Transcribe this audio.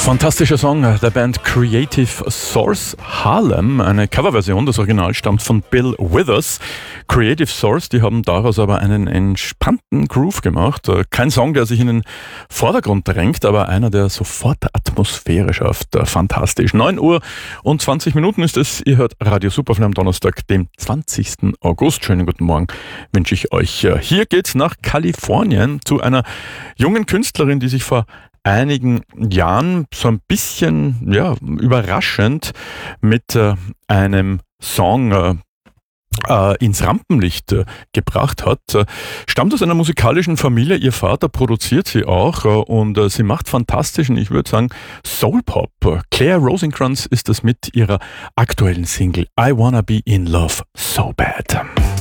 Fantastischer Song der Band Creative Source, Harlem. Eine Coverversion, das Original stammt von Bill Withers. Creative Source, die haben daraus aber einen entspannten Groove gemacht. Kein Song, der sich in den Vordergrund drängt, aber einer, der sofort Atmosphäre schafft. Fantastisch. 9 Uhr und 20 Minuten ist es. Ihr hört Radio Superfly am Donnerstag, dem 20. August. Schönen guten Morgen wünsche ich euch. Hier geht's nach Kalifornien zu einer jungen Künstlerin, die sich vor einigen Jahren so ein bisschen überraschend mit einem Song ins Rampenlicht gebracht hat. Stammt aus einer musikalischen Familie, ihr Vater produziert sie auch und sie macht fantastischen, ich würde sagen, Soul-Pop. Claire Rosencrantz ist das mit ihrer aktuellen Single I Wanna Be in Love So Bad.